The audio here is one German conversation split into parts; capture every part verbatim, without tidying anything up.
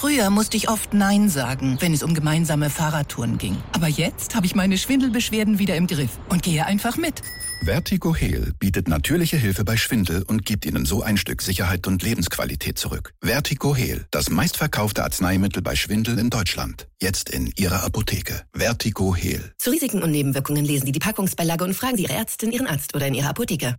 Früher musste ich oft Nein sagen, wenn es um gemeinsame Fahrradtouren ging. Aber jetzt habe ich meine Schwindelbeschwerden wieder im Griff und gehe einfach mit. Vertigo Heal bietet natürliche Hilfe bei Schwindel und gibt Ihnen so ein Stück Sicherheit und Lebensqualität zurück. Vertigo Heal, das meistverkaufte Arzneimittel bei Schwindel in Deutschland. Jetzt in Ihrer Apotheke. Vertigo Heal. Zu Risiken und Nebenwirkungen lesen Sie die Packungsbeilage und fragen Sie Ihre Ärztin, Ihren Arzt oder in Ihrer Apotheke.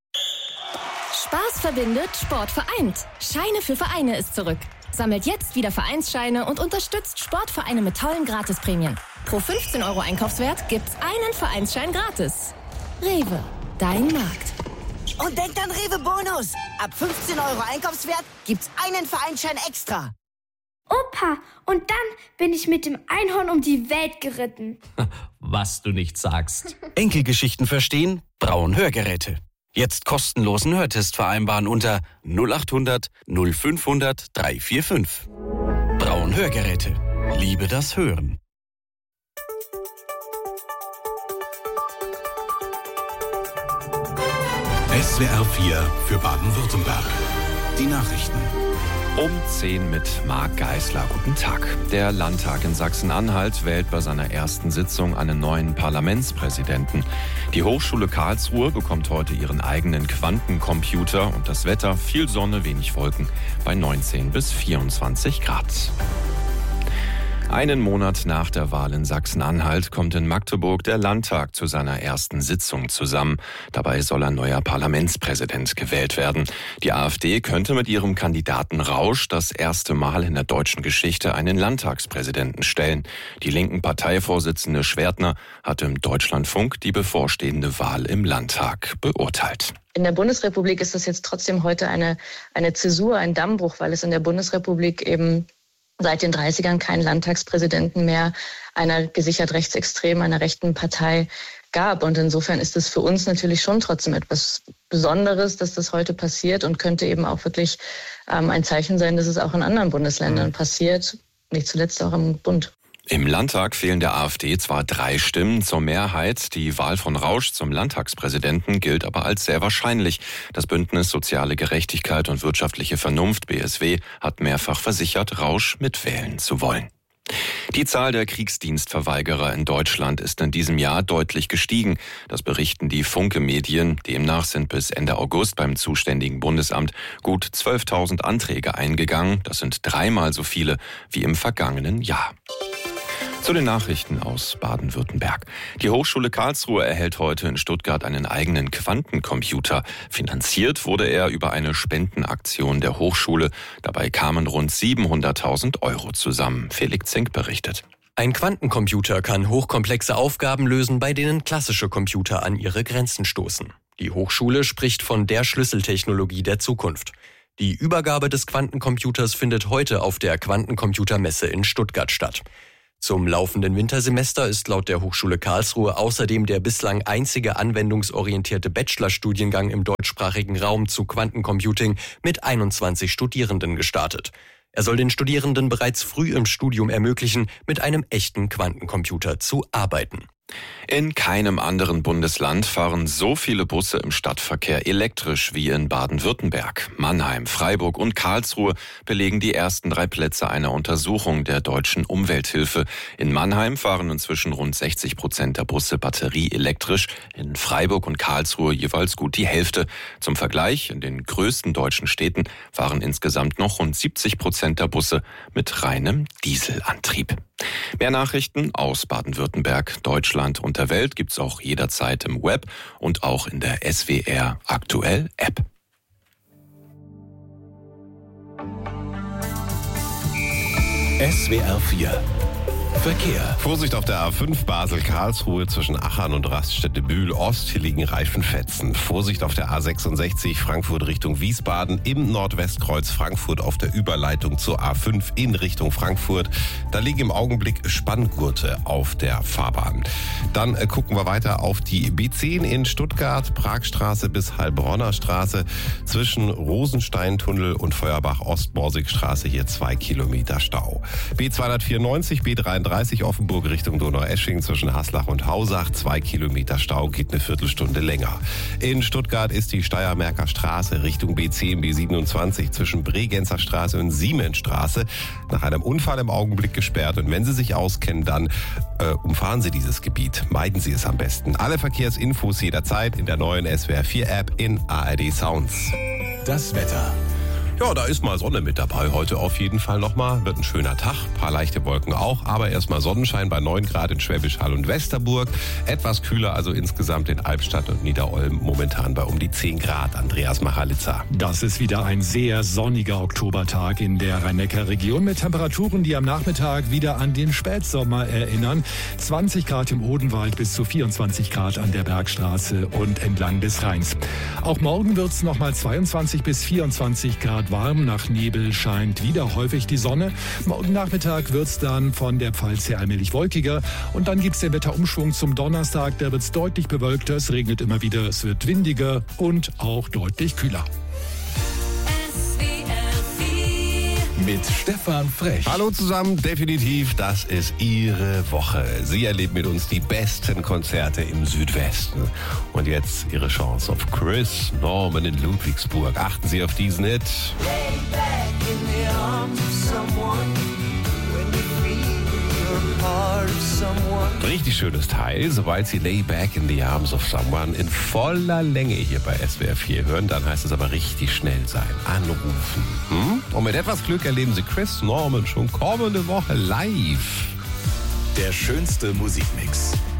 Spaß verbindet, Sport vereint. Scheine für Vereine ist zurück. Sammelt jetzt wieder Vereinsscheine und unterstützt Sportvereine mit tollen Gratisprämien. Pro fünfzehn Euro Einkaufswert gibt's einen Vereinsschein gratis. Rewe, dein Markt. Und denkt an Rewe Bonus. Ab fünfzehn Euro Einkaufswert gibt's einen Vereinsschein extra. Opa, und dann bin ich mit dem Einhorn um die Welt geritten. Was du nicht sagst. Enkelgeschichten verstehen? Braun Hörgeräte. Jetzt kostenlosen Hörtest vereinbaren unter null acht hundert null fünfhundert dreihundertfünfundvierzig. Braun Hörgeräte. Liebe das Hören. S W R vier für Baden-Württemberg. Die Nachrichten. Um zehn mit Marc Geisler. Guten Tag. Der Landtag in Sachsen-Anhalt wählt bei seiner ersten Sitzung einen neuen Parlamentspräsidenten. Die Hochschule Karlsruhe bekommt heute ihren eigenen Quantencomputer und das Wetter viel Sonne, wenig Wolken bei neunzehn bis vierundzwanzig Grad. Einen Monat nach der Wahl in Sachsen-Anhalt kommt in Magdeburg der Landtag zu seiner ersten Sitzung zusammen. Dabei soll ein neuer Parlamentspräsident gewählt werden. Die AfD könnte mit ihrem Kandidaten Rausch das erste Mal in der deutschen Geschichte einen Landtagspräsidenten stellen. Die linken Parteivorsitzende Schwertner hat im Deutschlandfunk die bevorstehende Wahl im Landtag beurteilt. In der Bundesrepublik ist das jetzt trotzdem heute eine, eine Zäsur, ein Dammbruch, weil es in der Bundesrepublik eben seit den dreißigern keinen Landtagspräsidenten mehr einer gesichert rechtsextremen, einer rechten Partei gab. Und insofern ist es für uns natürlich schon trotzdem etwas Besonderes, dass das heute passiert und könnte eben auch wirklich ähm, ein Zeichen sein, dass es auch in anderen Bundesländern mhm. passiert, nicht zuletzt auch im Bund. Im Landtag fehlen der AfD zwar drei Stimmen zur Mehrheit. Die Wahl von Rausch zum Landtagspräsidenten gilt aber als sehr wahrscheinlich. Das Bündnis Soziale Gerechtigkeit und wirtschaftliche Vernunft, B S W, hat mehrfach versichert, Rausch mitwählen zu wollen. Die Zahl der Kriegsdienstverweigerer in Deutschland ist in diesem Jahr deutlich gestiegen. Das berichten die Funke-Medien. Demnach sind bis Ende August beim zuständigen Bundesamt gut zwölftausend Anträge eingegangen. Das sind dreimal so viele wie im vergangenen Jahr. Zu den Nachrichten aus Baden-Württemberg. Die Hochschule Karlsruhe erhält heute in Stuttgart einen eigenen Quantencomputer. Finanziert wurde er über eine Spendenaktion der Hochschule. Dabei kamen rund siebenhunderttausend Euro zusammen. Felix Zink berichtet. Ein Quantencomputer kann hochkomplexe Aufgaben lösen, bei denen klassische Computer an ihre Grenzen stoßen. Die Hochschule spricht von der Schlüsseltechnologie der Zukunft. Die Übergabe des Quantencomputers findet heute auf der Quantencomputermesse in Stuttgart statt. Zum laufenden Wintersemester ist laut der Hochschule Karlsruhe außerdem der bislang einzige anwendungsorientierte Bachelorstudiengang im deutschsprachigen Raum zu Quantencomputing mit einundzwanzig Studierenden gestartet. Er soll den Studierenden bereits früh im Studium ermöglichen, mit einem echten Quantencomputer zu arbeiten. In keinem anderen Bundesland fahren so viele Busse im Stadtverkehr elektrisch wie in Baden-Württemberg. Mannheim, Freiburg und Karlsruhe belegen die ersten drei Plätze einer Untersuchung der deutschen Umwelthilfe. In Mannheim fahren inzwischen rund sechzig Prozent der Busse batterieelektrisch, in Freiburg und Karlsruhe jeweils gut die Hälfte. Zum Vergleich, in den größten deutschen Städten waren insgesamt noch rund siebzig Prozent der Busse mit reinem Dieselantrieb. Mehr Nachrichten aus Baden-Württemberg, Deutschland und der Welt gibt's auch jederzeit im Web und auch in der S W R Aktuell App. S W R vier Verkehr. Vorsicht auf der A fünf Basel-Karlsruhe zwischen Achern und Raststätte Bühl-Ost. Hier liegen Reifenfetzen. Vorsicht auf der A sechsundsechzig Frankfurt Richtung Wiesbaden im Nordwestkreuz Frankfurt auf der Überleitung zur A fünf in Richtung Frankfurt. Da liegen im Augenblick Spanngurte auf der Fahrbahn. Dann äh, gucken wir weiter auf die B zehn in Stuttgart, Pragstraße bis Heilbronner Straße. Zwischen Rosensteintunnel und Feuerbach-Ostborsigstraße hier zwei Kilometer Stau. B zweihundertvierundneunzig, B drei zweiunddreißig Offenburg Richtung Donaueschingen zwischen Haslach und Hausach. Zwei Kilometer Stau, geht eine Viertelstunde länger. In Stuttgart ist die Steiermärker Straße Richtung B zehn, B siebenundzwanzig zwischen Bregenzer Straße und Siemensstraße nach einem Unfall im Augenblick gesperrt. Und wenn Sie sich auskennen, dann äh, umfahren Sie dieses Gebiet. Meiden Sie es am besten. Alle Verkehrsinfos jederzeit in der neuen S W R vier App in A R D Sounds. Das Wetter. Ja, da ist mal Sonne mit dabei. Heute auf jeden Fall nochmal. Wird ein schöner Tag. Ein paar leichte Wolken auch. Aber erstmal Sonnenschein bei neun Grad in Schwäbisch Hall und Westerburg. Etwas kühler also insgesamt in Albstadt und Niederolm. Momentan bei um die zehn Grad. Andreas Machalitzer. Das ist wieder ein sehr sonniger Oktobertag in der Rhein-Neckar-Region mit Temperaturen, die am Nachmittag wieder an den Spätsommer erinnern. zwanzig Grad im Odenwald bis zu vierundzwanzig Grad an der Bergstraße und entlang des Rheins. Auch morgen wird es nochmal zweiundzwanzig bis vierundzwanzig Grad warm. Nach Nebel scheint wieder häufig die Sonne. Morgen Nachmittag wird es dann von der Pfalz her allmählich wolkiger. Und dann gibt es den Wetterumschwung zum Donnerstag. Da wird es deutlich bewölkter, es regnet immer wieder, es wird windiger und auch deutlich kühler. Mit Stefan Frech. Hallo zusammen, definitiv, das ist Ihre Woche. Sie erleben mit uns die besten Konzerte im Südwesten. Und jetzt Ihre Chance auf Chris Norman in Ludwigsburg. Achten Sie auf diesen Hit. Richtig schönes Teil. Sobald Sie Lay Back in the Arms of Someone in voller Länge hier bei S W R vier hören, dann heißt es aber richtig schnell sein. Anrufen. Hm? Und mit etwas Glück erleben Sie Chris Norman schon kommende Woche live. Der schönste Musikmix